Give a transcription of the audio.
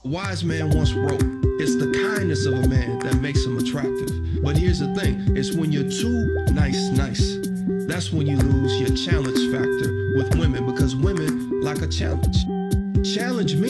A wise man once wrote, it's the kindness of a man that makes him attractive. But here's the thing, it's when you're too nice. That's when you lose your challenge factor with women, because women like a challenge. Challenge me,